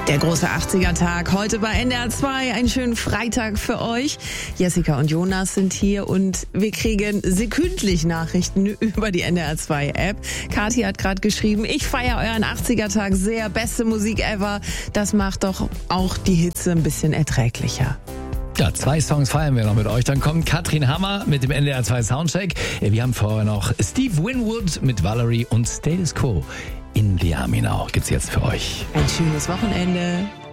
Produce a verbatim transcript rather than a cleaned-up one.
Der große achtziger-Tag heute bei N D R zwei. Einen schönen Freitag für euch. Jessica und Jonas sind hier und wir kriegen sekündlich Nachrichten über die N D R zwei App. Kathi hat gerade geschrieben, ich feiere euren achtziger-Tag sehr. Beste Musik ever. Das macht doch auch die Hitze ein bisschen erträglicher. Ja, zwei Songs feiern wir noch mit euch. Dann kommt Katrin Hammer mit dem N D R zwei Soundcheck. Wir haben vorher noch Steve Winwood mit Valerie und Status Quo in Liaminau. Gibt's jetzt für euch. Ein schönes Wochenende.